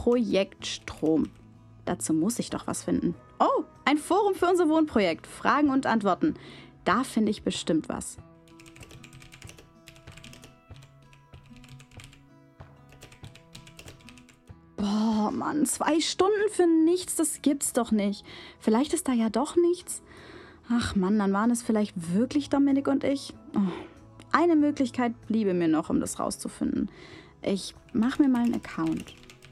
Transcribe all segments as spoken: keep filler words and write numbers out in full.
Projekt Strom. Dazu muss ich doch was finden. Oh, ein Forum für unser Wohnprojekt. Fragen und Antworten. Da finde ich bestimmt was. Boah, Mann, zwei Stunden für nichts, das gibt's doch nicht. Vielleicht ist da ja doch nichts. Ach Mann, dann waren es vielleicht wirklich Dominik und ich. Oh, eine Möglichkeit bliebe mir noch, um das rauszufinden. Ich mache mir mal einen Account.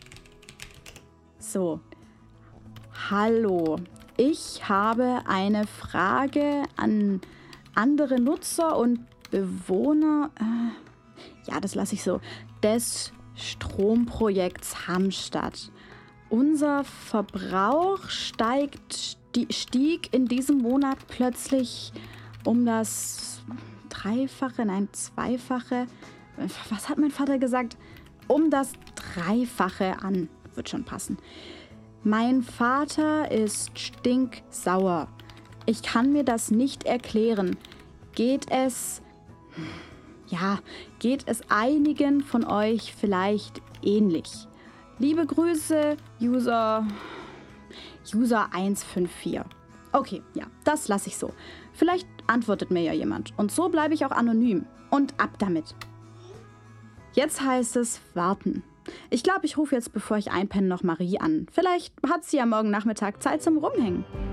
So. Hallo. Ich habe eine Frage an andere Nutzer und Bewohner. Äh, ja, das lasse ich so. Des Stromprojekts Hammstadt. Unser Verbrauch steigt, stieg in diesem Monat plötzlich um das Dreifache, nein, Zweifache. Was hat mein Vater gesagt? Um das Dreifache an. Wird schon passen. Mein Vater ist stinksauer. Ich kann mir das nicht erklären. Geht es... Ja, geht es einigen von euch vielleicht ähnlich? Liebe Grüße, User... User eins fünf vier. Okay, ja, das lasse ich so. Vielleicht antwortet mir ja jemand. Und so bleibe ich auch anonym. Und ab damit. Jetzt heißt es warten. Ich glaube, ich rufe jetzt, bevor ich einpenne, noch Marie an. Vielleicht hat sie ja morgen Nachmittag Zeit zum Rumhängen.